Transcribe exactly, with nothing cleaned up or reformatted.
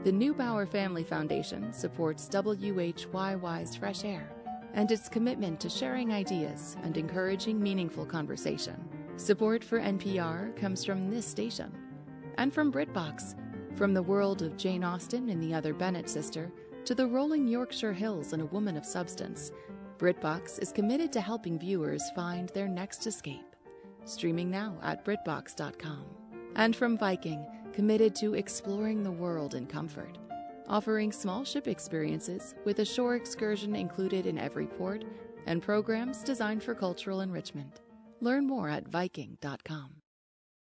The Neubauer Family Foundation supports W H Y Y's Fresh Air and its commitment to sharing ideas and encouraging meaningful conversation. Support for N P R comes from this station and from BritBox. From the world of Jane Austen and the Other Bennet Sister to the rolling Yorkshire Hills and A Woman of Substance, BritBox is committed to helping viewers find their next escape. Streaming now at BritBox dot com. And from Viking, committed to exploring the world in comfort, offering small ship experiences with a shore excursion included in every port and programs designed for cultural enrichment. Learn more at Viking dot com.